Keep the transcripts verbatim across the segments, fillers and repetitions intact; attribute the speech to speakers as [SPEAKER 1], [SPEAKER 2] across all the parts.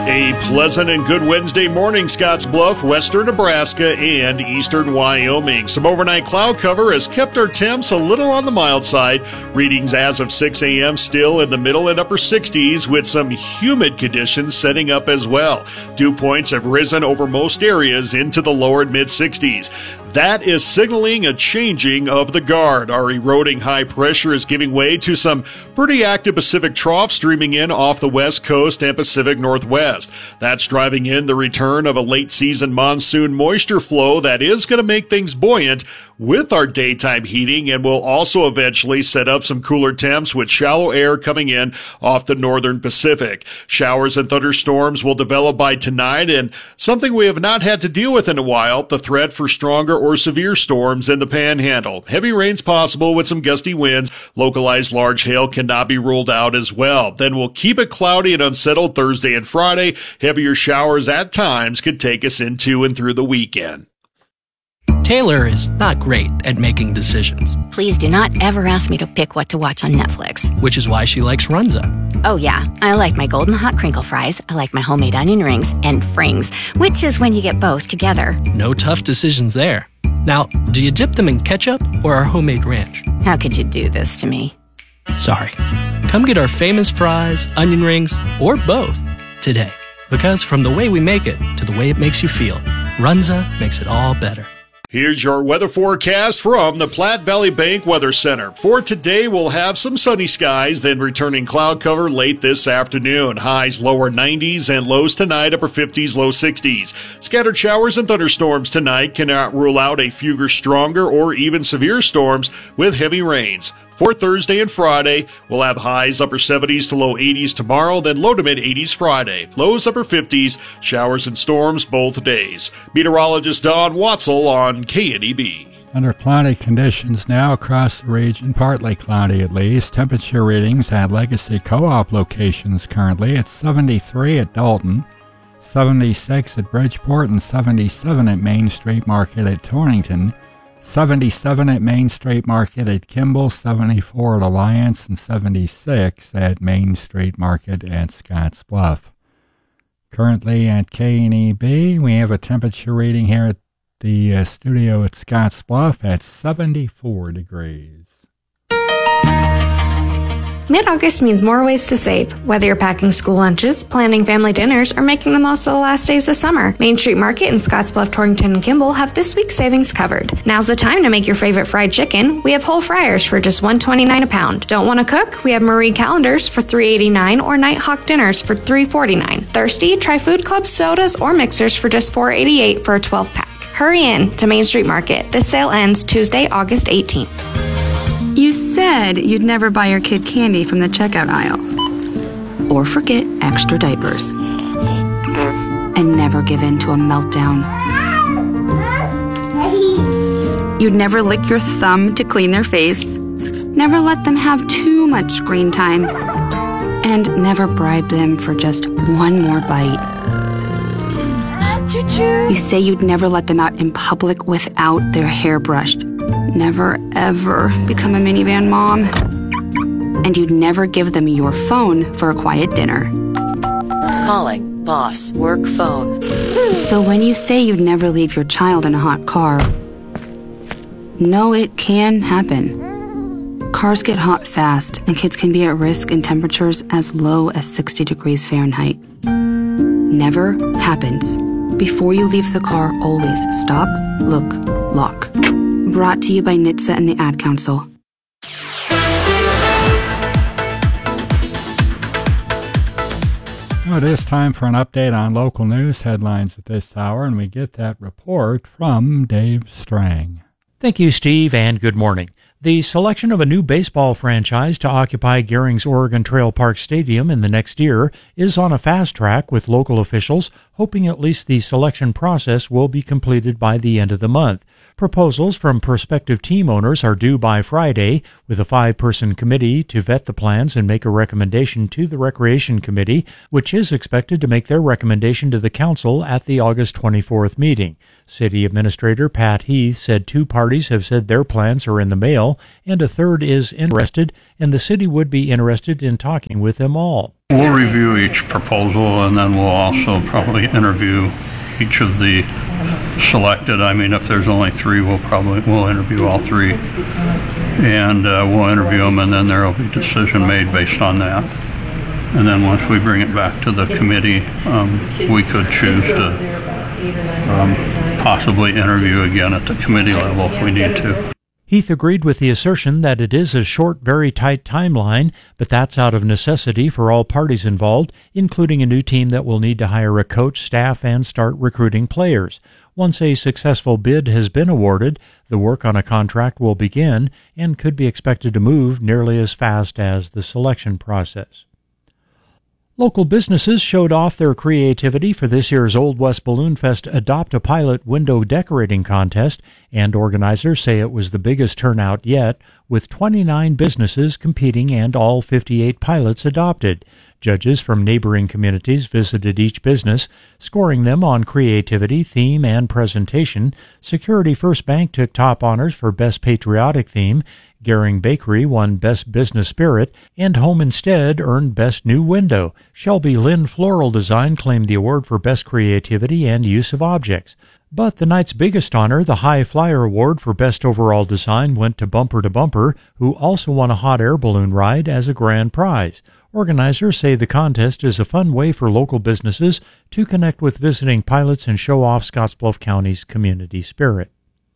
[SPEAKER 1] A pleasant and good Wednesday morning, Scottsbluff, western Nebraska, and eastern Wyoming. Some overnight cloud cover has kept our temps a little on the mild side. Readings as of six a.m. still in the middle and upper sixties, with some humid conditions setting up as well. Dew points have risen over most areas into the lower and mid-sixties. That is signaling a changing of the guard. Our eroding high pressure is giving way to some pretty active Pacific trough streaming in off the west coast and Pacific Northwest. That's driving in the return of a late season monsoon moisture flow that is going to make things buoyant with our daytime heating, and will also eventually set up some cooler temps with shallow air coming in off the northern Pacific. Showers and thunderstorms will develop by tonight, and something we have not had to deal with in a while, the threat for stronger or severe storms in the Panhandle. Heavy rains possible with some gusty winds. Localized large hail cannot be ruled out as well. Then we'll keep it cloudy and unsettled Thursday and Friday. Heavier showers at times could take us into and through the weekend.
[SPEAKER 2] Taylor is not great at making decisions.
[SPEAKER 3] Please do not ever ask me to pick what to watch on Netflix.
[SPEAKER 2] Which is why she likes Runza.
[SPEAKER 3] Oh yeah, I like my golden hot crinkle fries, I like my homemade onion rings, and frings, which is when you get both together.
[SPEAKER 2] No tough decisions there. Now, do you dip them in ketchup or our homemade ranch?
[SPEAKER 3] How could you do this to me?
[SPEAKER 2] Sorry. Come get our famous fries, onion rings, or both today. Because from the way we make it to the way it makes you feel, Runza makes it all better.
[SPEAKER 1] Here's your weather forecast from the Platte Valley Bank Weather Center. For today, we'll have some sunny skies, then returning cloud cover late this afternoon. Highs lower nineties and lows tonight, upper fifties, low sixties. Scattered showers and thunderstorms tonight. Cannot rule out a few stronger or even severe storms with heavy rains. For Thursday and Friday, we'll have highs upper seventies to low eighties tomorrow, then low to mid eighties Friday. Lows upper fifties, showers and storms both days. Meteorologist Don Watzel on K N E B.
[SPEAKER 4] Under cloudy conditions now across the region, partly cloudy at least. Temperature readings at Legacy Co-op locations currently at seventy-three at Dalton, seventy-six at Bridgeport, and seventy-seven at Main Street Market at Torrington. seventy-seven at Main Street Market at Kimball, seventy-four at Alliance, and seventy-six at Main Street Market at Scottsbluff. Currently at K N E B, we have a temperature reading here at the uh, studio at Scottsbluff at seventy-four degrees.
[SPEAKER 5] Mid-August means more ways to save. Whether you're packing school lunches, planning family dinners, or making the most of the last days of summer, Main Street Market in Scottsbluff, Torrington, and Kimball have this week's savings covered. Now's the time to make your favorite fried chicken. We have whole fryers for just one dollar and twenty-nine cents a pound. Don't want to cook? We have Marie calendars for three dollars and eighty-nine cents or Nighthawk dinners for three dollars and forty-nine cents. Thirsty? Try Food Club sodas or mixers for just four dollars and eighty-eight cents for a twelve pack. Hurry in to Main Street Market. This sale ends Tuesday, August eighteenth.
[SPEAKER 6] You said you'd never buy your kid candy from the checkout aisle. Or forget extra diapers. And never give in to a meltdown. You'd never lick your thumb to clean their face. Never let them have too much screen time. And never bribe them for just one more bite. You say you'd never let them out in public without their hair brushed. Never, ever become a minivan mom. And you'd never give them your phone for a quiet dinner.
[SPEAKER 7] Calling boss work phone.
[SPEAKER 6] So when you say you'd never leave your child in a hot car, no, it can happen. Cars get hot fast, and kids can be at risk in temperatures as low as sixty degrees Fahrenheit. Never happens. Before you leave the car, always stop, look, lock. Brought to you by N H T S A and the Ad Council.
[SPEAKER 4] Well, it is time for an update on local news headlines at this hour, and we get that report from Dave Strang.
[SPEAKER 8] Thank you, Steve, and good morning. The selection of a new baseball franchise to occupy Gehring's Oregon Trail Park Stadium in the next year is on a fast track, with local officials hoping at least the selection process will be completed by the end of the month. Proposals from prospective team owners are due by Friday, with a five-person committee to vet the plans and make a recommendation to the Recreation Committee, which is expected to make their recommendation to the Council at the August twenty-fourth meeting. City Administrator Pat Heath said two parties have said their plans are in the mail, and a third is interested, and the city would be interested in talking with them all.
[SPEAKER 9] We'll review each proposal, and then we'll also probably interview each of the selected. I mean, if there's only three, we'll probably we'll interview all three, and uh, we'll interview them, and then there will be a decision made based on that. And then once we bring it back to the committee, um, we could choose to um, possibly interview again at the committee level if we need to.
[SPEAKER 8] Heath agreed with the assertion that it is a short, very tight timeline, but that's out of necessity for all parties involved, including a new team that will need to hire a coach, staff, and start recruiting players. Once a successful bid has been awarded, the work on a contract will begin and could be expected to move nearly as fast as the selection process. Local businesses showed off their creativity for this year's Old West Balloon Fest Adopt a Pilot window decorating contest, and organizers say it was the biggest turnout yet, with twenty-nine businesses competing and all fifty-eight pilots adopted. Judges from neighboring communities visited each business, scoring them on creativity, theme, and presentation. Security First Bank took top honors for Best Patriotic Theme, Gehring Bakery won Best Business Spirit, and Home Instead earned Best New Window. Shelby Lynn Floral Design claimed the award for Best Creativity and Use of Objects. But the night's biggest honor, the High Flyer Award for Best Overall Design, went to Bumper to Bumper, who also won a hot air balloon ride as a grand prize. Organizers say the contest is a fun way for local businesses to connect with visiting pilots and show off Scottsbluff County's community spirit.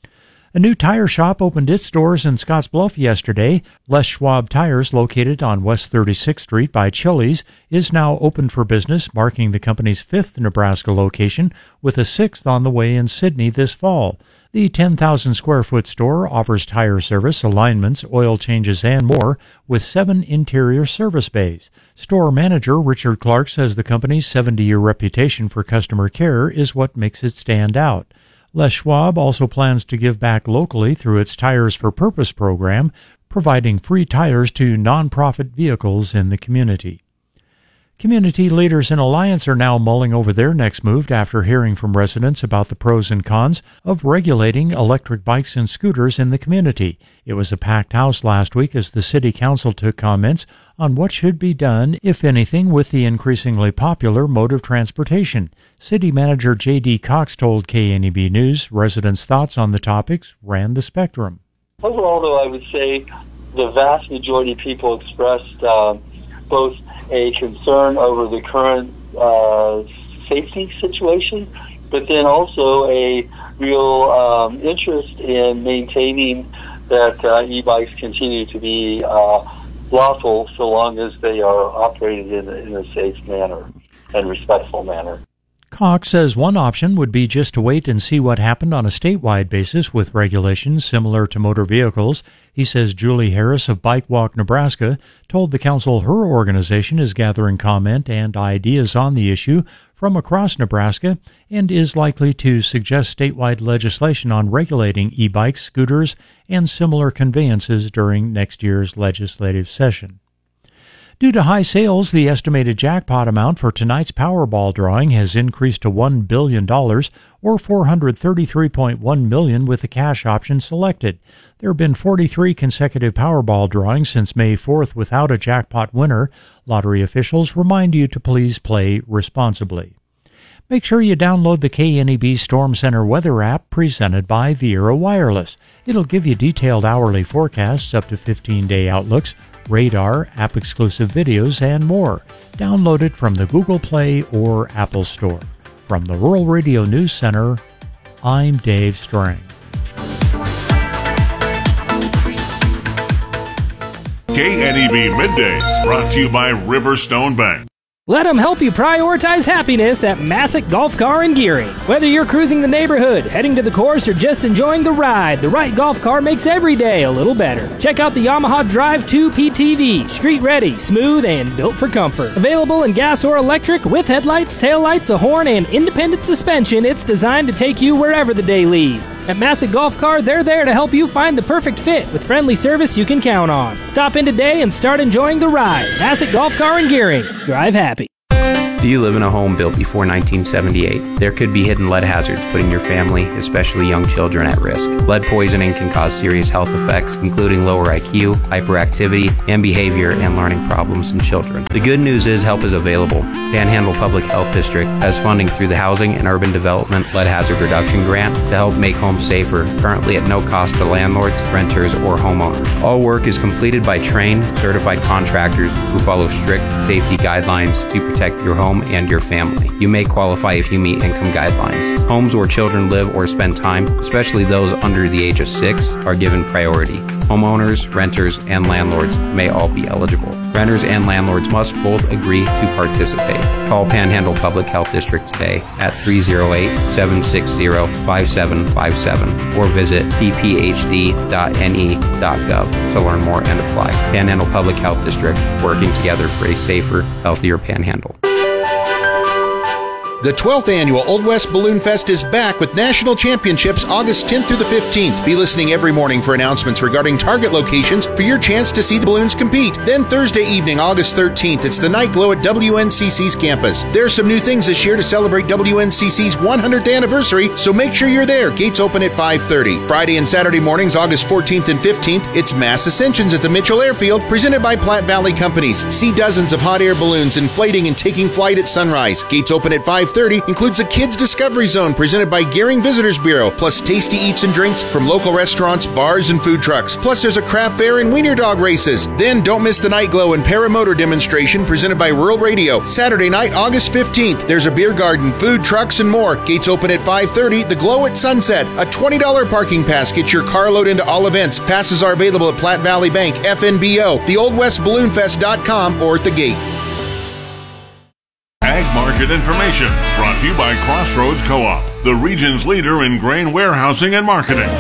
[SPEAKER 8] A new tire shop opened its doors in Scottsbluff yesterday. Les Schwab Tires, located on West thirty-sixth Street by Chili's, is now open for business, marking the company's fifth Nebraska location, with a sixth on the way in Sidney this fall. The ten thousand square foot store offers tire service, alignments, oil changes, and more, with seven interior service bays. Store manager Richard Clark says the company's seventy-year reputation for customer care is what makes it stand out. Les Schwab also plans to give back locally through its Tires for Purpose program, providing free tires to nonprofit vehicles in the community. Community leaders in Alliance are now mulling over their next move after hearing from residents about the pros and cons of regulating electric bikes and scooters in the community. It was a packed house last week as the City Council took comments on what should be done, if anything, with the increasingly popular mode of transportation. City Manager J D Cox told K N E B News residents' thoughts on the topics ran the spectrum.
[SPEAKER 10] Overall, though, I would say the vast majority of people expressed uh, both a concern over the current uh, safety situation, but then also a real um, interest in maintaining that uh, e-bikes continue to be uh, lawful so long as they are operated in a, in a safe manner and respectful manner.
[SPEAKER 8] Cox says one option would be just to wait and see what happened on a statewide basis with regulations similar to motor vehicles. He says Julie Harris of Bike Walk Nebraska told the council her organization is gathering comment and ideas on the issue from across Nebraska and is likely to suggest statewide legislation on regulating e-bikes, scooters, and similar conveyances during next year's legislative session. Due to high sales, the estimated jackpot amount for tonight's Powerball drawing has increased to one billion dollars, or four hundred thirty-three point one million dollars with the cash option selected. There have been forty-three consecutive Powerball drawings since May fourth without a jackpot winner. Lottery officials remind you to please play responsibly. Make sure you download the K N E B Storm Center weather app presented by Viera Wireless. It'll give you detailed hourly forecasts, up to fifteen-day outlooks, radar, app-exclusive videos, and more. Download it from the Google Play or Apple Store. From the Rural Radio News Center, I'm Dave Strang.
[SPEAKER 11] K N E B Middays, brought to you by Riverstone Bank. Let them help you prioritize happiness at Massick Golf Car and Gearing. Whether you're cruising the neighborhood, heading to the course, or just enjoying the ride, the right golf car makes every day a little better. Check out the Yamaha Drive two P T V. Street ready, smooth, and built for comfort. Available in gas or electric with headlights, taillights, a horn, and independent suspension, it's designed to take you wherever the day leads. At Massick Golf Car, they're there to help you find the perfect fit with friendly service you can count on. Stop in today and start enjoying the ride. Massick Golf Car and Gearing. Drive happy.
[SPEAKER 12] Do you live in a home built before nineteen seventy-eight? There could be hidden lead hazards putting your family, especially young children, at risk. Lead poisoning can cause serious health effects, including lower I Q, hyperactivity, and behavior and learning problems in children. The good news is help is available. Panhandle Public Health District has funding through the Housing and Urban Development Lead Hazard Reduction Grant to help make homes safer, currently at no cost to landlords, renters, or homeowners. All work is completed by trained, certified contractors who follow strict safety guidelines to protect your home and your family. You may qualify if you meet income guidelines. Homes where children live or spend time, especially those under the age of six, are given priority. Homeowners, renters, and landlords may all be eligible. Renters and landlords must both agree to participate. Call Panhandle Public Health District today at three oh eight, seven six zero, five seven five seven or visit p p h d dot n e dot gov to learn more and apply. Panhandle Public Health District, working together for a safer, healthier Panhandle.
[SPEAKER 13] The twelfth Annual Old West Balloon Fest is back with national championships August tenth through the fifteenth. Be listening every morning for announcements regarding target locations for your chance to see the balloons compete. Then Thursday evening, August thirteenth, it's the Night Glow at W N C C's campus. There's some new things this year to celebrate W N C C's one hundredth anniversary, so make sure you're there. Gates open at five thirty. Friday and Saturday mornings, August fourteenth and fifteenth, it's Mass Ascensions at the Mitchell Airfield, presented by Platte Valley Companies. See dozens of hot air balloons inflating and taking flight at sunrise. Gates open at five thirty, includes a Kids Discovery Zone presented by Gearing Visitors Bureau, plus tasty eats and drinks from local restaurants, bars, and food trucks. Plus there's a craft fair and wiener dog races. Then don't miss the Night Glow and Paramotor demonstration presented by Rural Radio. Saturday night, August fifteenth, there's a beer garden, food trucks, and more. Gates open at five thirty. The Glow at Sunset, a twenty dollars parking pass gets your car load into all events. Passes are available at Platte Valley Bank, F N B O, the old west balloon fest dot com, or at the gate.
[SPEAKER 14] Ag Market Information, brought to you by Crossroads Co-op, the region's leader in grain warehousing and marketing.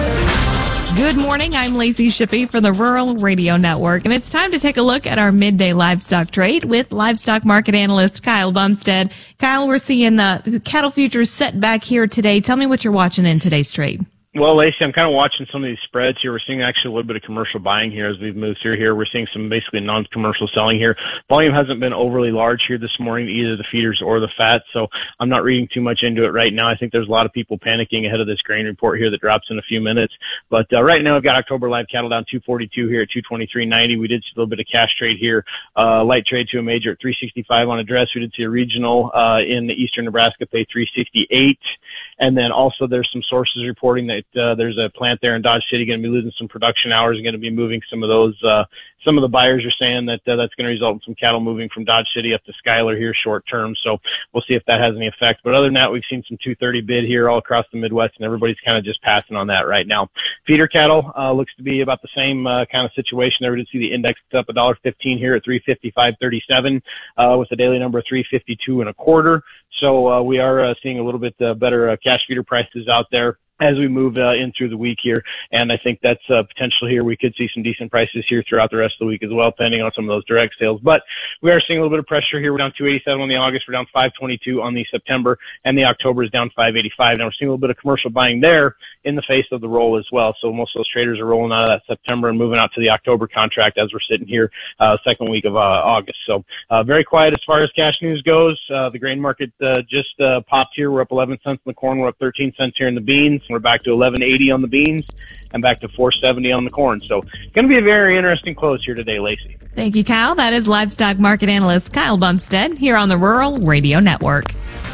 [SPEAKER 15] Good morning, I'm Lacey Shippey for the Rural Radio Network, and it's time to take a look at our midday livestock trade with livestock market analyst Kyle Bumstead. Kyle, we're seeing the, the cattle futures set back here today. Tell me what you're watching in today's trade.
[SPEAKER 16] Well, Lacey, I'm kind of watching some of these spreads here. We're seeing actually a little bit of commercial buying here as we've moved through here. We're seeing some basically non-commercial selling here. Volume hasn't been overly large here this morning, either the feeders or the fat, so I'm not reading too much into it right now. I think there's a lot of people panicking ahead of this grain report here that drops in a few minutes. But uh, right now, I've got October live cattle down two forty-two here at two twenty-three ninety. We did see a little bit of cash trade here. Uh, light trade to a major at three sixty-five on address. We did see a regional uh, in eastern Nebraska pay three sixty-eight. And then also there's some sources reporting that uh, there's a plant there in Dodge City going to be losing some production hours and going to be moving some of those. Uh, some of the buyers are saying that uh, that's going to result in some cattle moving from Dodge City up to Schuyler here short term. So we'll see if that has any effect. But other than that, we've seen some two thirty bid here all across the Midwest, and everybody's kind of just passing on that right now. Feeder cattle uh, looks to be about the same uh, kind of situation there. We did see the index up one dollar fifteen here at three fifty-five thirty-seven uh, with a daily number of three fifty-two and a quarter. So uh, we are uh, seeing a little bit uh, better uh, cash feeder prices out there as we move uh, in through the week here. And I think that's uh, potential here. We could see some decent prices here throughout the rest of the week as well, depending on some of those direct sales. But we are seeing a little bit of pressure here. We're down two eighty-seven on the August. We're down five twenty-two on the September. And the October is down five eighty-five. Now we're seeing a little bit of commercial buying there in the face of the roll as well. So most of those traders are rolling out of that September and moving out to the October contract as we're sitting here uh, second week of uh, August. So uh, very quiet as far as cash news goes. Uh, the grain market uh, just uh, popped here. We're up eleven cents in the corn. We're up thirteen cents here in the beans. We're back to eleven eighty on the beans and back to four seventy on the corn. So going to be a very interesting close here today, Lacey.
[SPEAKER 15] Thank you, Kyle. That is livestock market analyst Kyle Bumstead here on the Rural Radio Network.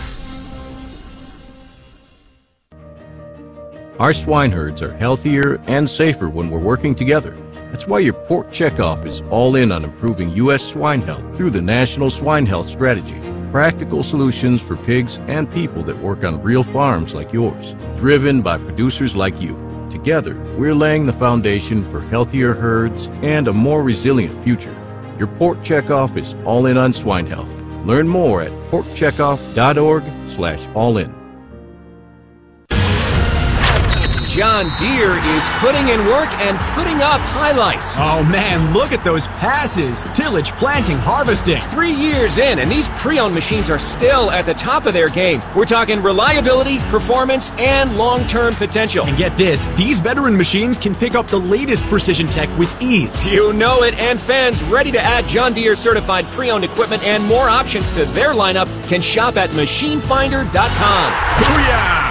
[SPEAKER 17] Our swine herds are healthier and safer when we're working together. That's why your pork checkoff is all in on improving U S swine health through the National Swine Health Strategy. Practical solutions for pigs and people that work on real farms like yours, driven by producers like you. Together, we're laying the foundation for healthier herds and a more resilient future. Your pork checkoff is all in on swine health. Learn more at porkcheckoff.org slash all in.
[SPEAKER 18] John Deere is putting in work and putting up highlights.
[SPEAKER 19] Oh man, look at those passes. Tillage, planting, harvesting.
[SPEAKER 18] Three years in, and these pre-owned machines are still at the top of their game. We're talking reliability, performance, and long-term potential.
[SPEAKER 19] And get this, these veteran machines can pick up the latest precision tech with ease.
[SPEAKER 18] You know it, and fans ready to add John Deere certified pre-owned equipment and more options to their lineup can shop at machine finder dot com.
[SPEAKER 19] Booyah!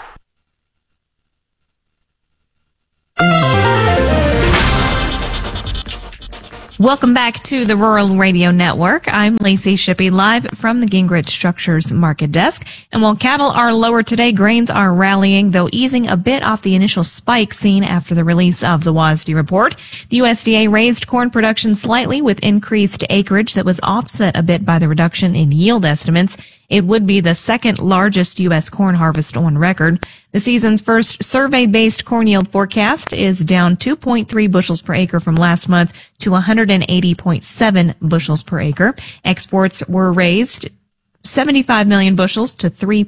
[SPEAKER 15] Welcome back to the Rural Radio Network. I'm Lacey Shippey, live from the Gingrich Structures Market Desk. And while cattle are lower today, grains are rallying, though easing a bit off the initial spike seen after the release of the W A S D report. The U S D A raised corn production slightly with increased acreage that was offset a bit by the reduction in yield estimates. It would be the second largest U S corn harvest on record. The season's first survey-based corn yield forecast is down two point three bushels per acre from last month to one hundred eighty point seven bushels per acre. Exports were raised seventy-five million bushels to three